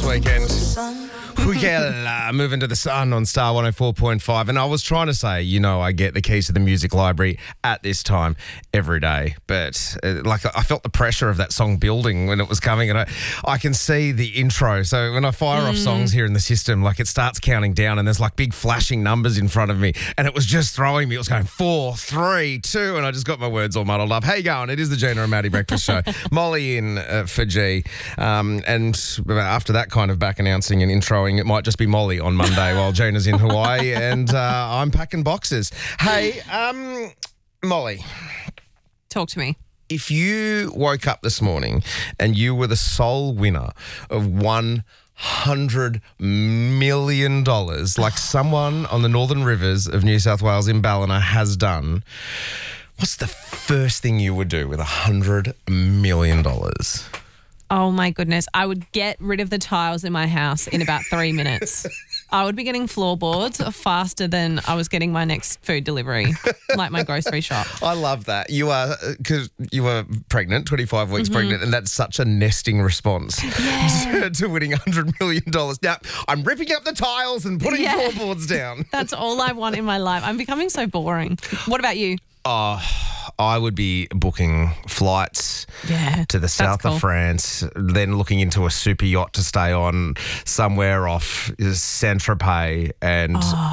weekend. We get moving to the sun on Star 104.5. And I was trying to say, I get the keys to the music library at this time every day. But I felt the pressure of that song building when it was coming. And I can see the intro. So when I fire off songs here in the system, it starts counting down and there's big flashing numbers in front of me. And it was just throwing me. It was going 4, 3, 2. And I just got my words all muddled up. How you going? It is the Gina and Maddie Breakfast Show. Molly in for G. And after that kind of back announcing and introing, it might just be Molly on Monday while Gina's in Hawaii and I'm packing boxes. Hey, Molly. Talk to me. If you woke up this morning and you were the sole winner of $100 million, like someone on the Northern Rivers of New South Wales in Ballina has done, what's the first thing you would do with $100 million? Oh, my goodness. I would get rid of the tiles in my house in about 3 minutes. I would be getting floorboards faster than I was getting my next food delivery, like my grocery shop. I love that. You are, because you were pregnant, 25 weeks pregnant, and that's such a nesting response to winning $100 million. Now, I'm ripping up the tiles and putting floorboards down. That's all I want in my life. I'm becoming so boring. What about you? I would be booking flights to the south of France, then looking into a super yacht to stay on somewhere off Saint-Tropez and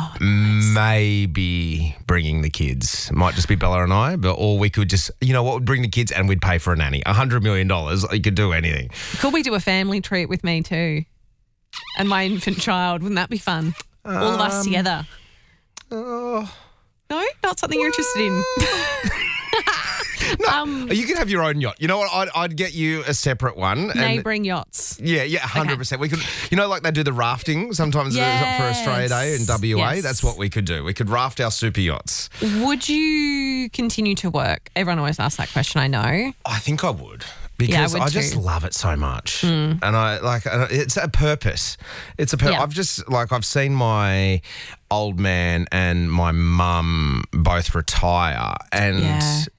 maybe bringing the kids. Might just be Bella and I, or we could just, we'd bring the kids and we'd pay for a nanny. $100 million, you could do anything. Could we do a family trip with me too? And my infant child, wouldn't that be fun? All of us together. No, not something you're interested in. No, you can have your own yacht. You know what? I'd get you a separate one. Neighbouring yachts. Yeah, 100%. Okay. We could, like they do the rafting sometimes for Australia Day in WA. Yes. That's what we could do. We could raft our super yachts. Would you continue to work? Everyone always asks that question, I know. I think I would. Because I just love it so much. And it's a purpose. It's a purpose. I've seen my old man and my mum both retire and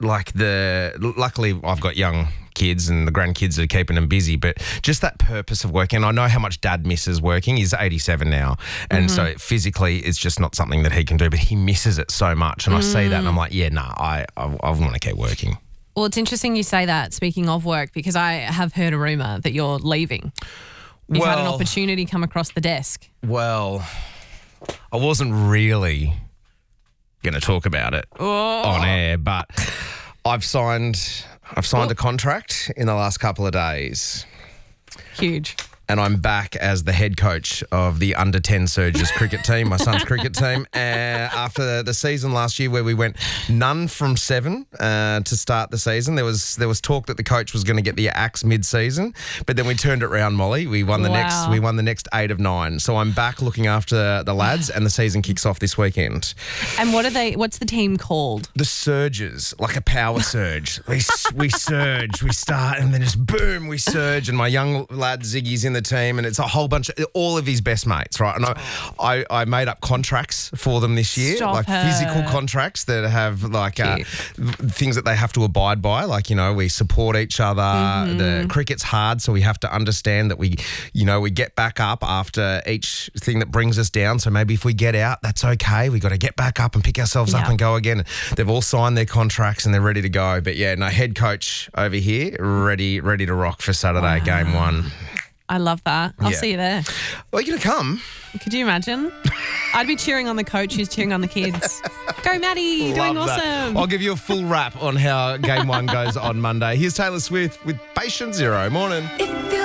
luckily I've got young kids and the grandkids are keeping them busy, but just that purpose of working. I know how much Dad misses working. He's 87 now. And so physically it's just not something that he can do, but he misses it so much. And I see that and I'm like, I want to keep working. Well, it's interesting you say that, speaking of work, because I have heard a rumour that you're leaving. You've had an opportunity come across the desk. Well, I wasn't really going to talk about it on air, but I've signed a contract in the last couple of days. Huge. And I'm back as the head coach of the under-10 Surges cricket team, my son's cricket team. After the season last year where we went none from 7 to start the season, there was talk that the coach was going to get the axe mid-season, but then we turned it around, Molly. We won the next 8 of 9. So I'm back looking after the lads, and the season kicks off this weekend. And what's the team called? The Surges, like a power surge. We surge, we start, and then just boom, we surge. And my young lad Ziggy's in the team, and it's a whole bunch of all of his best mates, right? And I made up contracts for them this year, physical contracts that have things that they have to abide by. We support each other. The cricket's hard, so we have to understand that we get back up after each thing that brings us down. So maybe if we get out, that's okay. We got to get back up and pick ourselves up and go again. They've all signed their contracts and they're ready to go. But head coach over here, ready to rock for Saturday, game 1. I love that. I'll see you there. Well, you're going to come. Could you imagine? I'd be cheering on the coach who's cheering on the kids. Go, Maddie. Doing awesome. I'll give you a full wrap on how game 1 goes on Monday. Here's Taylor Swift with Patient Zero. Morning.